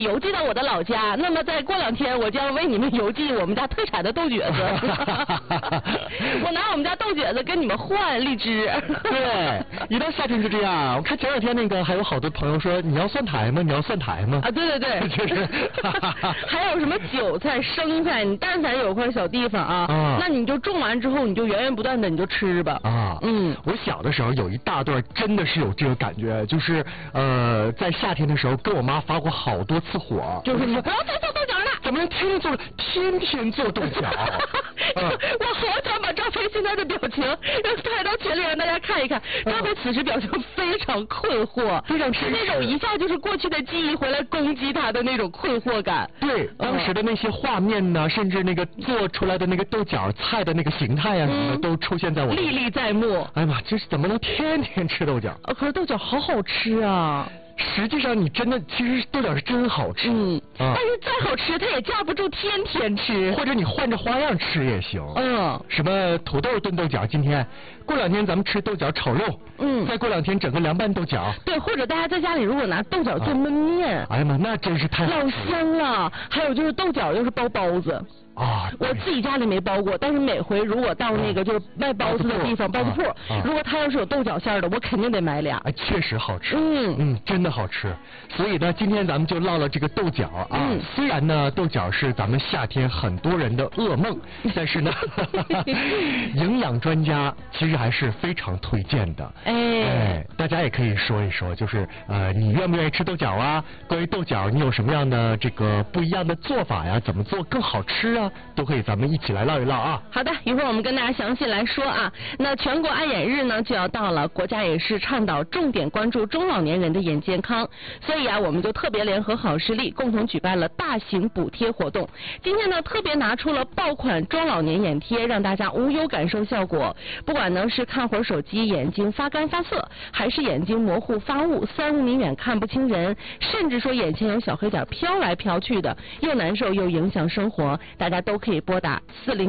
邮寄到我的老家，那么再过2天我将为你们邮寄我们家特产的豆角子。我拿我们家豆角子跟你们换荔枝。 对，一到夏天就这样。我看前2天那个还有好多朋友说你要蒜苔吗？你要蒜苔吗？ 啊，对对对， 就是。 还有什么韭菜、生菜，你但凡有块小地方啊，那你就种完之后你就源源不断的你就吃吧。 啊，我小的时候有一大段真的是有这个感觉，就是在夏天的时候跟我妈发过好多次火， 就是你不要再做豆角了， 怎么能天天做豆角？ 我好想把赵飞现在的表情让拍到群里让大家看一看。赵飞此时表情非常困惑， 非常是那种一下就是过去的记忆回来攻击他的那种困惑感。 对，当时的那些画面呢，甚至那个做出来的那个豆角菜的那个形态啊什么的，都出现在我历历在目。 哎呀妈，这是怎么能天天吃豆角？ 可是豆角好好吃啊。 实际上，你真的其实豆角是真好吃， 但是再好吃，它也架不住天天吃。 或者你换着花样吃也行，什么土豆炖豆角，今天过2天咱们吃豆角炒肉，再过2天整个凉拌豆角。 对，或者大家在家里如果拿豆角做焖面， 哎呀妈，那真是太老香了。还有就是豆角又是包包子。我自己家里没包过，但是每回如果到那个就是卖包子的地方，包子铺，如果他要是有豆角馅的，我肯定得买俩。 确实好吃，真的好吃。所以呢，今天咱们就唠唠这个豆角啊。虽然呢，豆角是咱们夏天很多人的噩梦，但是呢，营养专家其实还是非常推荐的。大家也可以说一说，就是你愿不愿意吃豆角啊？关于豆角，你有什么样的这个不一样的做法呀？怎么做更好吃啊？都可以，咱们一起来唠一唠啊。 好的，一会儿我们跟大家详细来说啊。那全国爱眼日呢就要到了，国家也是倡导重点关注中老年人的眼健康，所以啊，我们就特别联合好视力共同举办了大型补贴活动。今天呢，特别拿出了爆款中老年眼贴，让大家无忧感受效果。不管呢是看会儿手机眼睛发干发涩，还是眼睛模糊发雾，3五米远看不清人，甚至说眼前有小黑点飘来飘去的，又难受又影响生活，大家都可以拨打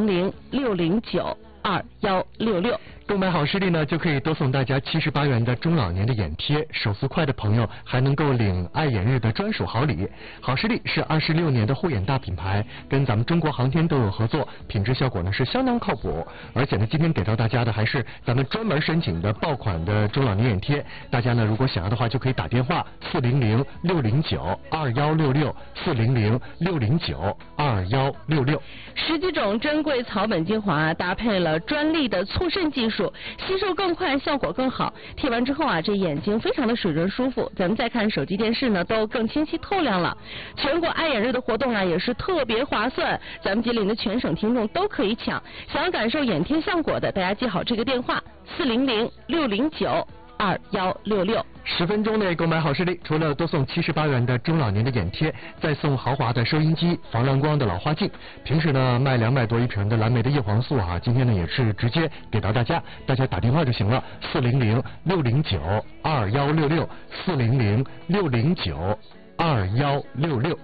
400-609-2166。 购买好视力呢，就可以多送大家78元的中老年的眼贴，手速快的朋友还能够领爱眼日的专属好礼。好视力是26年的护眼大品牌，跟咱们中国航天都有合作，品质效果呢是相当靠谱。而且呢，今天给到大家的还是咱们专门申请的爆款的中老年眼贴，大家呢如果想要的话，就可以打电话400-609-2166，400-609-2166。 10几种珍贵草本精华搭配了专利的促渗技术，吸收更快，效果更好。贴完之后啊，这眼睛非常的水润舒服，咱们再看手机电视呢都更清晰透亮了。全国爱眼日的活动啊也是特别划算，咱们吉林的全省听众都可以抢。想要感受眼贴效果的，大家记好这个电话400-609-2166。 10分钟内购买好视力，除了多送78元的中老年的眼贴，再送豪华的收音机、防蓝光的老花镜。平时呢卖200多一瓶的蓝莓的叶黄素啊，今天呢也是直接给到大家，大家打电话就行了，400-609-2166，400-609-2166。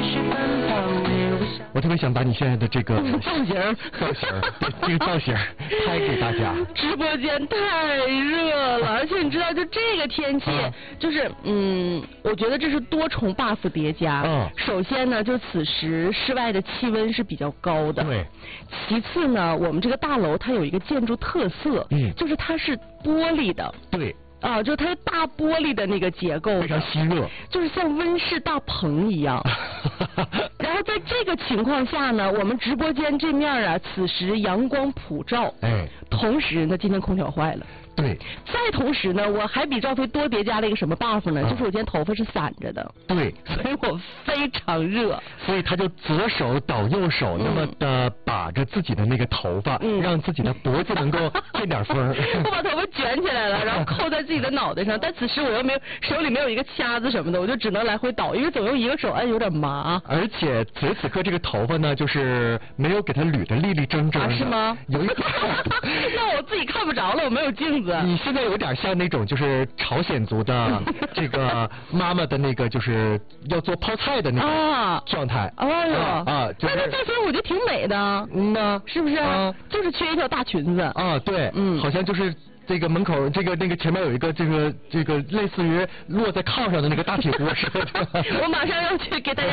我特别想把你现在的这个造型， 对，这个造型拍给大家。 直播间太热了，而且你知道，就这个天气，就是我觉得这是多重 buff 叠加。首先呢，就此时室外的气温是比较高的。 对。 其次呢，我们这个大楼它有一个建筑特色，就是它是玻璃的。 对。 就是它是大玻璃的那个结构， 非常吸热， 就是像温室大棚一样。然后在这个情况下呢，我们直播间这面啊，此时阳光普照，同时呢，今天空调坏了。 对。 再同时呢，我还比赵飞多叠加了一个什么 buff 呢？就是我今天头发是散着的。 对。 所以我非常热。 所以他就左手倒右手，那么的把着自己的那个头发，让自己的脖子能够见点风。 我把头发卷起来了，然后扣在自己的脑袋上，但此时我又没有手里没有一个掐子什么的，我就只能来回倒，因为总用一个手按有点麻。 而且此时此刻这个头发呢，就是没有给它捋得立立正正的。 是吗？ 有一点。 那我自己看不着了，我没有镜子。 你现在有点像那种就是朝鲜族的这个妈妈的那个就是要做泡菜的那个状态。 就是那这身我觉得挺美的。是不是？就是缺一条大裙子。 对，好像就是这个门口那个前面有一个这个类似于落在炕上的那个大铁锅似的。 我马上要去给大家